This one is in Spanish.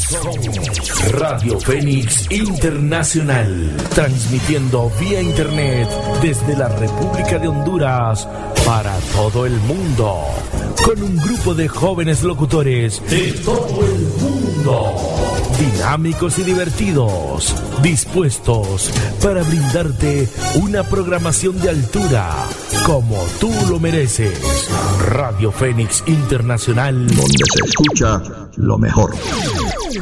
Somos Radio Fénix Internacional, transmitiendo vía internet desde la República de Honduras para todo el mundo, con un grupo de jóvenes locutores de todo el mundo, dinámicos y divertidos, dispuestos para brindarte una programación de altura, como tú lo mereces. Radio Fénix Internacional, donde se escucha lo mejor.